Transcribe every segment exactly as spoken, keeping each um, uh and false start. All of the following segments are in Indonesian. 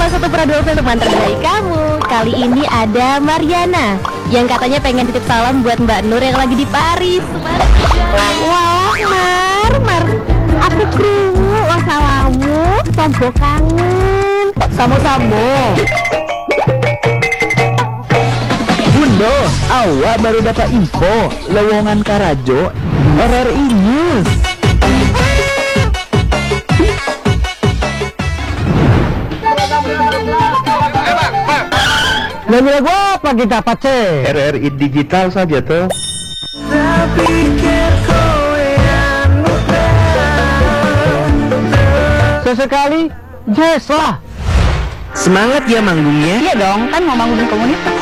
salah satu produser teman terbaik kamu. Kali ini ada Mariana yang katanya pengen titip salam buat Mbak Nur yang lagi di Paris. Wah, Mar, Mar, aku krungu wasalamu, sambo kangen. Samo-samo. Bunda, awak baru dapat info lowongan Karajo R R I News. Lagu apa kita pace? R R I digital saja tuh. Sesekali jazz lah. Semangat ya manggungnya. Iya dong, kan mau manggungin komunitas.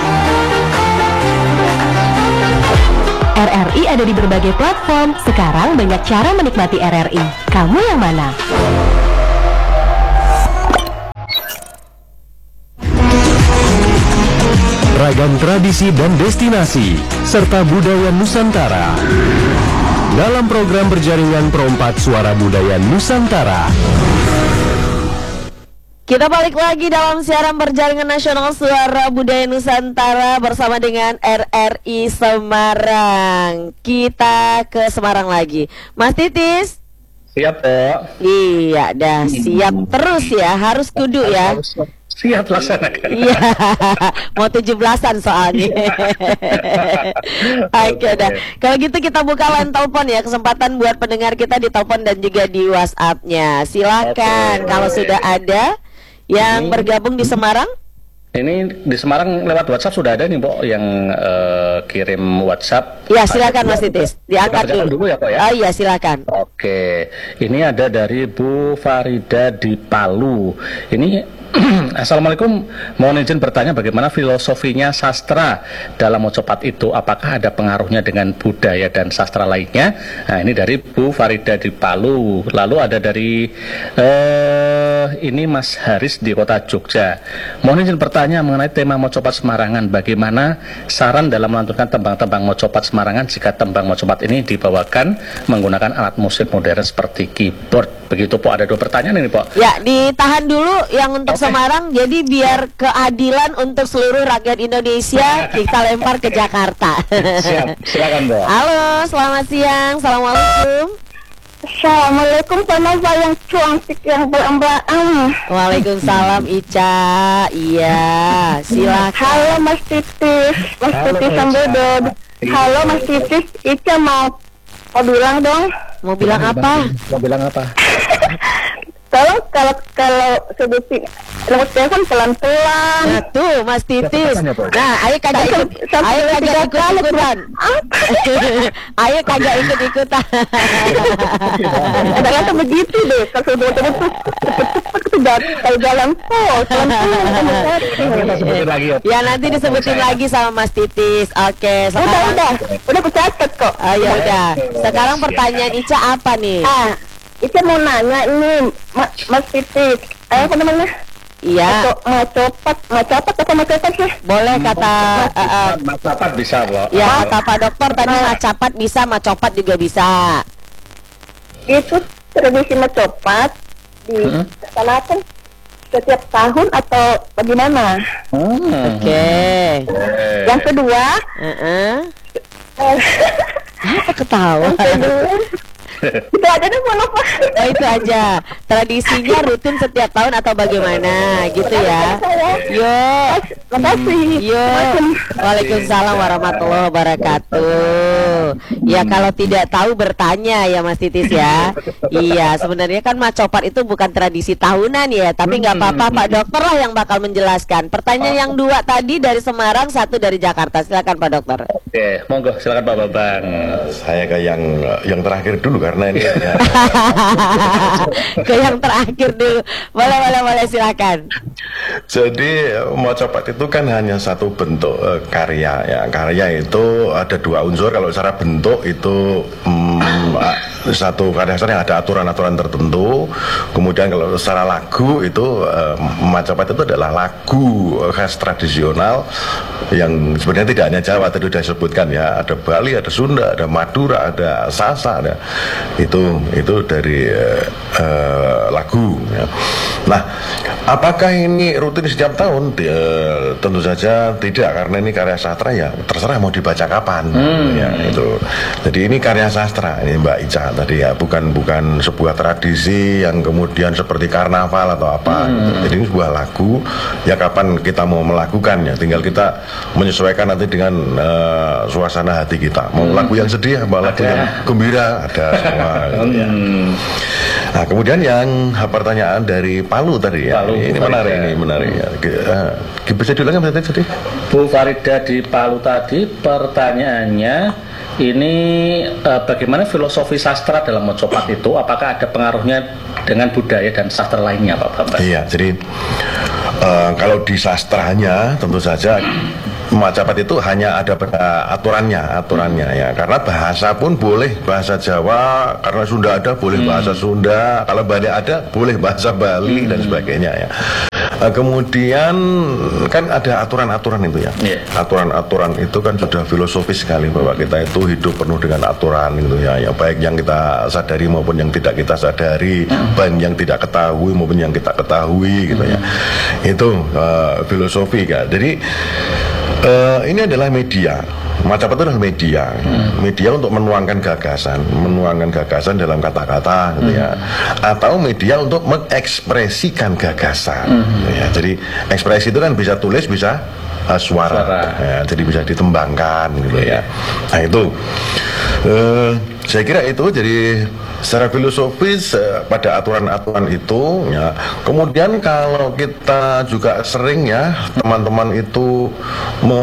R R I ada di berbagai platform. Sekarang banyak cara menikmati R R I. Kamu yang mana? Ragam tradisi dan destinasi serta budaya Nusantara dalam program berjaringan Perompak Suara Budaya Nusantara. Kita balik lagi dalam siaran berjaringan nasional Suara Budaya Nusantara bersama dengan R R I Semarang. Kita ke Semarang lagi, Mas Titis. Siap, Pak. Iya, dah siap terus ya, harus kudu ya. Siap laksanakan. Iya, mau tujuh belasan soalnya. Oke dah. Kalau gitu kita buka line telepon ya, kesempatan buat pendengar kita di telepon dan juga di WhatsApp-nya. Silakan kalau sudah ada yang ini, bergabung di Semarang. Ini di Semarang lewat WhatsApp sudah ada nih, Mbok, yang uh, kirim WhatsApp. Ya, silakan Mas Titis. Diangkat dulu. dulu ya, Pak ya. Oh iya, silakan. Oke. Ini ada dari Bu Farida di Palu. Ini Assalamualaikum, mohon izin bertanya bagaimana filosofinya sastra dalam Mocopat itu, apakah ada pengaruhnya dengan budaya dan sastra lainnya? Nah, ini dari Bu Farida di Palu. Lalu ada dari eh, ini Mas Haris di kota Jogja. Mohon izin bertanya mengenai tema Mocopat Semarangan, bagaimana saran dalam melantunkan tembang-tembang Mocopat Semarangan jika tembang Mocopat ini dibawakan menggunakan alat musik modern seperti keyboard? Begitu, Pak. Ada dua pertanyaan ini, Pak. Ya, ditahan dulu yang untuk Semarang, jadi biar keadilan untuk seluruh rakyat Indonesia kita lempar ke Jakarta. Siap, silakan, Mbak. Halo, selamat siang, assalamualaikum. Assalamualaikum sama yang cantik yang berembaan. Waalaikumsalam Ica. Iya, silakan. Halo Mas Titis, Mas Halo, Titis Sambodod. Halo Mas Titis, Ica mau mau bilang dong. Mau bilang apa? Mau bilang apa? Tolong kalau kalau sebutin nomor telepon pelan-pelan. Nah, tuh Mas Titis. Nah, ayo kagak ikut, ayo kagak ikut ikutan. Ayo kagak ikut ikutan. Ada kata begitu deh. Kalau sudah terus cepet-cepet itu kayak jalan tol. Ya nanti disebutin lagi sama Mas Titis. Oke. Udah udah udah kecatat kok. Ayo udah. Sekarang pertanyaan Ica apa nih? Ah, Ica mau nanya ini Mas Titis. Eh, apa namanya? Iya. Mau copat, mau copat atau mau copat sih? Boleh kata uh, Macapat bisa, Pak. ya kata Pak Dokter tadi macapat bisa, macopat juga bisa. Itu tradisi mencopat dilaksanakan setiap tahun atau bagaimana? Hmm. Oke. Okay. Yang kedua, uh-uh. apa ketawa? Yang kedua, itu aja deh, mau lupa. Oh, itu aja. Tradisinya rutin setiap tahun atau bagaimana gitu ya? Yo. Makasih. Yo. Waalaikumsalam warahmatullahi wabarakatuh. Ya kalau tidak tahu bertanya ya Mas Titis ya. Iya, sebenarnya kan macopat itu bukan tradisi tahunan ya, tapi nggak apa-apa, Pak Dokter lah yang bakal menjelaskan. Pertanyaan yang dua tadi dari Semarang, satu dari Jakarta. Silakan Pak Dokter. Oke, monggo silakan Pak Babang. Saya ke yang yang terakhir dulu karena ini ya. Ke yang terakhir dulu. Boleh, boleh, boleh, silakan. Jadi Mocopat itu kan hanya satu bentuk uh, karya ya. Karya itu ada dua unsur. Kalau secara bentuk itu um, satu karya yang ada aturan-aturan tertentu. Kemudian kalau secara lagu itu uh, Mocopat itu adalah lagu khas tradisional yang sebenarnya tidak hanya Jawa, tadi sudah disebutkan ya. Ada Bali, ada Sunda, ada Madura, ada Sasak, ada itu itu dari uh, uh, lagu ya. Nah, apakah ini rutin setiap tahun? Ya, tentu saja tidak, karena ini karya sastra ya terserah mau dibaca kapan. Hmm. Ya, itu. Jadi ini karya sastra ini Mbak Ica tadi ya, bukan bukan sebuah tradisi yang kemudian seperti karnaval atau apa. Hmm. Gitu. Jadi ini sebuah lagu ya, kapan kita mau melakukannya, tinggal kita menyesuaikan nanti dengan uh, suasana hati kita. Mau hmm. lagu yang sedih, mau lagu yang gembira, ada semua. Gitu, ya. Nah, kemudian yang pertanyaan dari Palu tadi ya, Palu, ini menarik, ini menarik ya. Uh, bisa diulangi tadi? Bu Farida di Palu tadi pertanyaannya ini uh, bagaimana filosofi sastra dalam mocopat itu? Apakah ada pengaruhnya dengan budaya dan sastra lainnya, Pak Bambang? Iya, jadi uh, kalau di sastranya tentu saja mocopat itu hanya ada aturannya, aturannya ya. Karena bahasa pun boleh bahasa Jawa, karena Sunda ada boleh hmm. bahasa Sunda, kalau Bali ada boleh bahasa Bali hmm. dan sebagainya ya. Uh, kemudian kan ada aturan-aturan itu ya. Yeah. Aturan-aturan itu kan sudah filosofis sekali bahwa kita itu hidup penuh dengan aturan gitu ya. Ya baik yang kita sadari maupun yang tidak kita sadari, hmm. baik yang tidak ketahui maupun yang kita ketahui gitu hmm. ya. Itu uh, filosofi kan. Jadi Uh, ini adalah media. Mocopat itu adalah media, hmm. media untuk menuangkan gagasan, menuangkan gagasan dalam kata-kata, gitu ya, atau media untuk mengekspresikan gagasan. Hmm. Gitu ya. Jadi ekspresi itu kan bisa tulis, bisa uh, suara, suara. Ya, jadi bisa ditembangkan, gitu ya. Nah itu, uh, saya kira itu jadi secara filosofis eh, pada aturan-aturan itu ya. Kemudian kalau kita juga sering ya teman-teman itu me,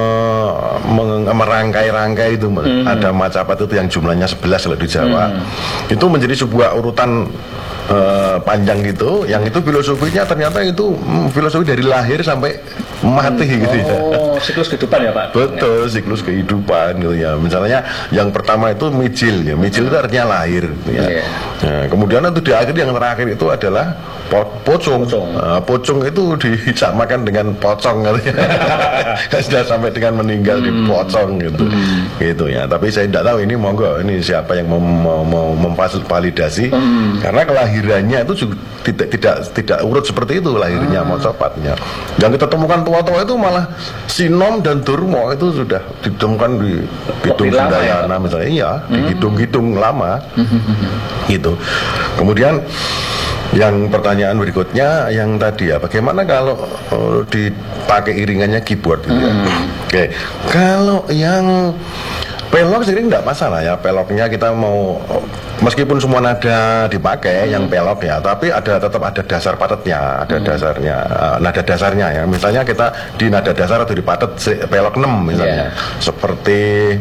me, merangkai-rangkai itu mm-hmm. ada mocopat itu yang jumlahnya sebelas kalau di Jawa. Mm-hmm. Itu menjadi sebuah urutan uh, panjang gitu, yang itu filosofinya ternyata itu hmm, filosofi dari lahir sampai mati hmm. gitu ya. Oh, siklus kehidupan ya Pak? Betul, siklus kehidupan gitu ya. Misalnya yang pertama itu mijil ya, mijil itu artinya lahir gitu ya. Yeah. Nah, kemudian itu di akhir yang terakhir itu adalah po pocong. Pocong. Nah, pocong itu disamakan dengan pocong gitu ya. Sudah sampai dengan meninggal hmm. di pocong gitu. Hmm. Gitu ya. Tapi saya tidak tahu ini monggo ini siapa yang mau mau, mau memvalidasi hmm. karena kelahirannya itu juga tidak tidak tidak urut seperti itu lahirnya hmm. mocopatnya. Yang kita temukan tua-tua itu malah Sinom dan Durmo itu sudah ditemukan di Kidung Sundayana ya, misalnya, iya hmm. di Kidung-Kidung lama hmm. gitu. Kemudian yang pertanyaan berikutnya yang tadi ya, bagaimana kalau uh, dipakai iringannya keyboard gitu ya. Hmm. Oke, okay. Kalau yang pelok sendiri tidak masalah ya, peloknya kita mau meskipun semua nada dipakai hmm. yang pelok ya, tapi ada tetap ada dasar patetnya, ada hmm. dasarnya, uh, nada dasarnya ya. Misalnya kita di nada dasar atau di patet pelok enam misalnya, yeah. seperti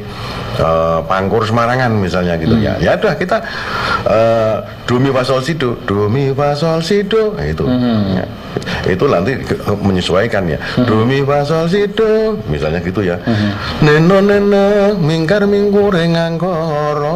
uh, Pangkur Semarangan misalnya gitu hmm. ya. Ya udah kita uh, do mi fa sol si do, do mi fa sol si do, nah, itu. Hmm. Ya. Itu nanti menyesuaikan ya. Hmm. Do mi fa sol si do, misalnya gitu ya. Hmm. Neno neno mingkar mingkure ngangkoro.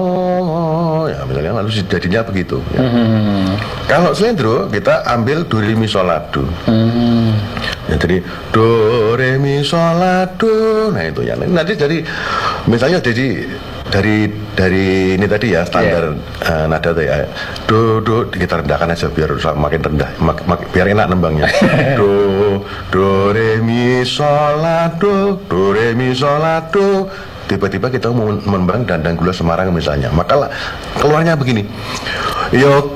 Ya misalnya lalu jadinya begitu ya. Hmm. Kalau slendro kita ambil do re mi sol la do. Hmm. Ya jadi do re mi sol la do. Nah itu ya. Nanti jadi misalnya jadi dari dari ini tadi ya standar yeah. uh, nada tuh ya, do do kita rendahkan aja biar makin rendah, mak, mak, biar enak nembangnya. do do re mi sol la do, do re mi sol la do. Tiba-tiba kita mau menembang Dandang Gula Semarang misalnya, maka keluarnya begini. Yo